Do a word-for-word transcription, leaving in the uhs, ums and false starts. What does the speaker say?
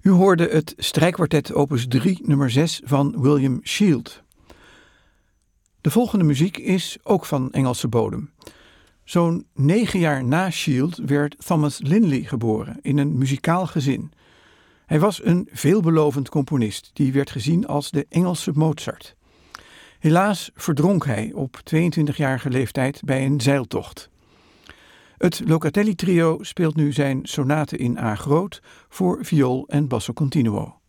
U hoorde het strijkkwartet opus drie nummer zes van William Shield. De volgende muziek is ook van Engelse bodem. Zo'n negen jaar na Shield werd Thomas Linley geboren in een muzikaal gezin. Hij was een veelbelovend componist die werd gezien als de Engelse Mozart. Helaas verdronk hij op tweeëntwintigjarige leeftijd bij een zeiltocht. Het Locatelli Trio speelt nu zijn sonate in A groot voor viool en basso continuo.